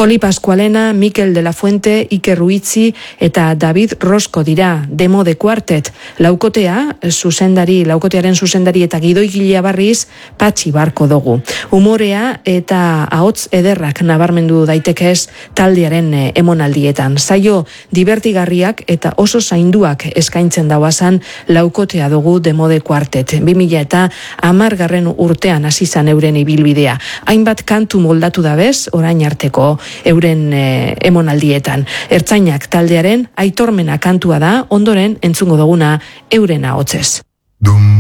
Joli Pascualena, Mikel de la Fuente, Iker Ruitzi eta David Rosco dira Demo de Quartet. Laukotearen zuzendari eta gidoigilea barriz Patxi Barko dugu. Humorea eta ahots ederrak nabarmendu daitekez taldearen emonaldietan. Saio divertigarriak eta oso zainduak eskaintzen dauazan laukotea dugu Demo de Quartet. 2010 urtean hasi zan euren ibilbidea. Hainbat kantu moldatu dabez, orain arteko euren emonaldietan. Ertzainak taldearen Aitormena kantua da, ondoren entzungo duguna euren ahotsez.